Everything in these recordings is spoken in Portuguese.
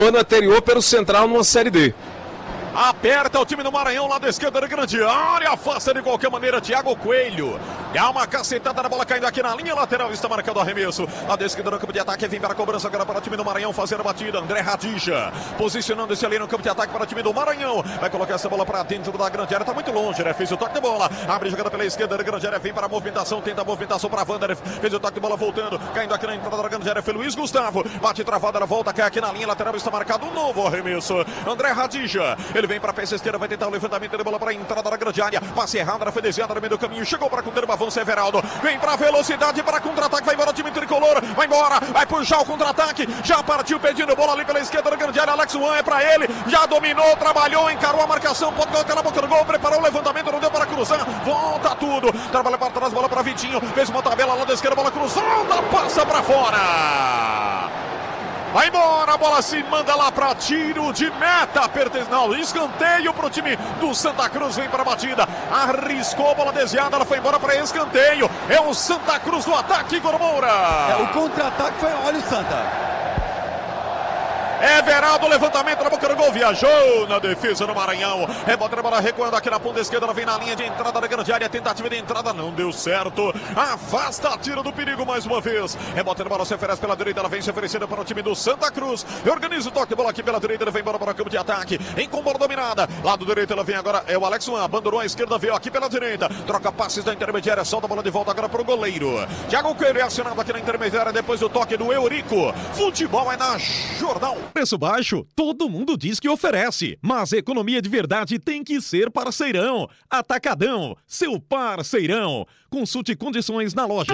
ano anterior pelo Central numa Série D. Aperta o time do Maranhão lá da esquerda da grande área, afasta de qualquer maneira Thiago Coelho. Dá uma cacetada na bola caindo aqui na linha lateral, está marcado o arremesso. A da esquerda no campo de ataque, vem para a cobrança agora para o time do Maranhão fazer a batida. André Radija, posicionando-se ali no campo de ataque para o time do Maranhão. Vai colocar essa bola para dentro da grande área, está muito longe, né? Fez o toque de bola, abre a jogada pela esquerda da grande área, vem para a movimentação, tenta a movimentação para a Wander. Fez o toque de bola voltando, caindo aqui na entrada da grande área, foi Luiz Gustavo. Bate travada, ela volta, cai aqui na linha lateral, está marcado um novo arremesso. André Radija, ele vem para a peça esquerda, vai tentar o levantamento de bola para a entrada da grande área. Passe errado, ela foi desviada no meio do caminho. Chegou para conter o avanço, Everaldo. Vem para velocidade, para contra-ataque. Vai embora o time tricolor. Vai embora, vai puxar o contra-ataque. Já partiu pedindo bola ali pela esquerda da grande área. Alex Juan é para ele. Já dominou, trabalhou, encarou a marcação. Pode colocar na boca do gol. Preparou o levantamento, não deu para cruzar. Volta tudo. Trabalha para trás, bola para Vitinho. Fez uma tabela lá da esquerda, bola cruzada. Passa para fora. Vai embora, a bola se manda lá para tiro de meta, não, escanteio para o time do Santa Cruz, vem para a batida, arriscou a bola desviada, ela foi embora para escanteio, é o Santa Cruz do ataque, Igor Moura. O contra-ataque foi, olha o Santa. Everaldo, levantamento na boca do gol, viajou na defesa do Maranhão, rebota a bola recuando aqui na ponta esquerda, ela vem na linha de entrada da grande área, tentativa de entrada não deu certo, afasta, tira do perigo mais uma vez, rebota a bola, se oferece pela direita, ela vem se oferecendo para o time do Santa Cruz, organiza o toque de bola aqui pela direita, ele vem embora para o campo de ataque, em com bola dominada, lado direito ela vem agora, é o Alex Juan, abandonou a esquerda, veio aqui pela direita, troca passes da intermediária, solta a bola de volta agora para o goleiro, Thiago Coelho é acionado aqui na intermediária, depois do toque do Eurico, futebol é na Jornal. Preço baixo, todo mundo diz que oferece, mas economia de verdade tem que ser parceirão. Atacadão, seu parceirão. Consulte condições na loja.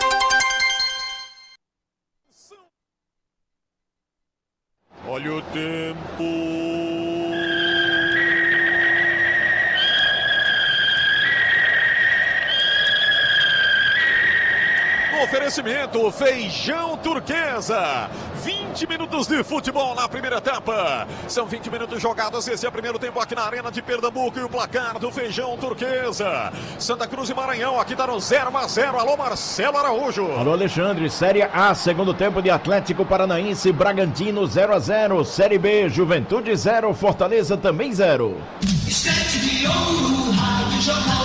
Olha o tempo. Oferecimento Feijão Turquesa, 20 minutos de futebol na primeira etapa, são 20 minutos jogados, esse é o primeiro tempo aqui na Arena de Pernambuco e o placar do Feijão Turquesa, Santa Cruz e Maranhão, aqui tá no 0-0, alô Marcelo Araújo. Alô Alexandre, Série A, segundo tempo de Atlético Paranaense, Bragantino 0-0, Série B, Juventude 0, Fortaleza também 0. Estante de ouro, Rádio Jornal,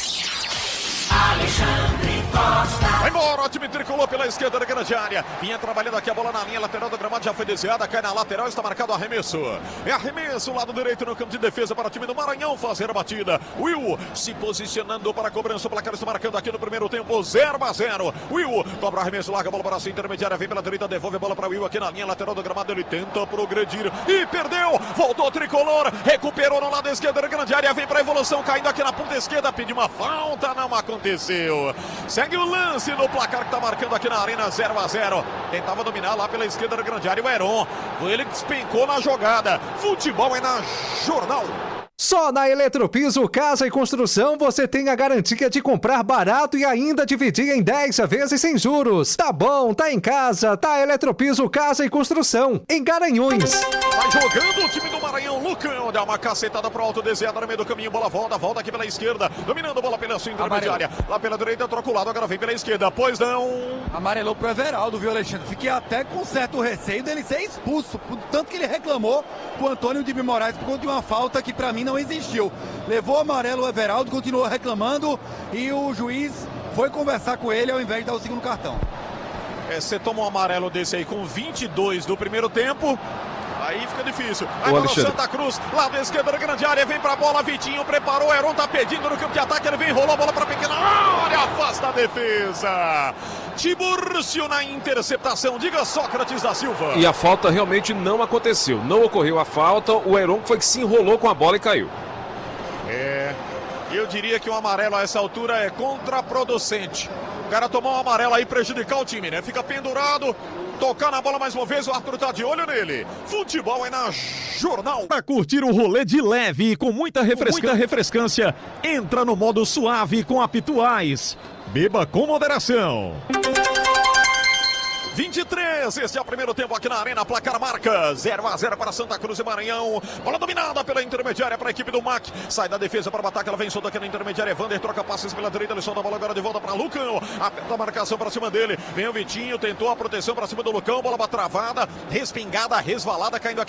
Alexandre Costa. Vai embora, o time tricolor pela esquerda da grande área. Vinha trabalhando aqui a bola na linha lateral do gramado, já foi desviada, cai na lateral, está marcado arremesso. É arremesso, lado direito no campo de defesa para o time do Maranhão fazer a batida. Will se posicionando para a cobrança, o placar está marcando aqui no primeiro tempo, 0-0. Will cobra arremesso, larga a bola para a intermediária, vem pela direita, devolve a bola para o Will aqui na linha lateral do gramado, ele tenta progredir e perdeu. Voltou o tricolor, recuperou no lado esquerdo da grande área, vem para a evolução, caindo aqui na ponta esquerda, pediu uma falta, não aconteceu. Segue o lance no placar que está marcando aqui na Arena, 0-0. Tentava dominar lá pela esquerda da grande área o Heron. Ele despencou na jogada. Futebol é na Jornal. Só na Eletropiso Casa e Construção você tem a garantia de comprar barato e ainda dividir em 10 vezes sem juros. Tá bom, tá em casa, tá Eletropiso Casa e Construção, em Garanhuns. Vai jogando o time do Maranhão, Lucão, dá uma cacetada pro alto, desviada no meio do caminho, bola volta aqui pela esquerda, dominando a bola pela sua intermediária. Lá pela direita, troca o lado, agora vem pela esquerda, pois não. Amarelou pro Everaldo, viu, Alexandre? Fiquei até com certo receio dele ser expulso, tanto que ele reclamou com o Antônio de Moraes por conta de uma falta que pra mim não existiu. Levou o amarelo o Everaldo, continuou reclamando e o juiz foi conversar com ele ao invés de dar o segundo cartão. Você toma um amarelo desse aí com 22 do primeiro tempo, aí fica difícil. Aí o Santa Cruz, lado esquerdo da grande área, vem pra bola, Vitinho preparou, o Heron tá pedindo no campo de ataque, ele vem, rolou a bola pra pequena área, afasta a defesa. Tiburcio na interceptação, diga Sócrates da Silva. E a falta realmente não aconteceu, não ocorreu a falta, o Heron foi que se enrolou com a bola e caiu. Eu diria que um amarelo a essa altura é contraproducente. O cara tomou um amarelo aí, prejudicar o time, né? Fica pendurado, tocar na bola mais uma vez, o Arthur tá de olho nele. Futebol é na Jornal. Para curtir o rolê de leve e com muita refrescância, entra no modo suave com a Pituais. Beba com moderação. 23, este é o primeiro tempo aqui na Arena, placar marca 0-0 para Santa Cruz e Maranhão, bola dominada pela intermediária para a equipe do MAC, sai da defesa para o ataque, ela vem solta aqui na intermediária, Wander troca passes pela direita, ele solta a bola agora de volta para Lucão, aperta a marcação para cima dele, vem o Vitinho, tentou a proteção para cima do Lucão, bola travada, respingada, resvalada, caindo aqui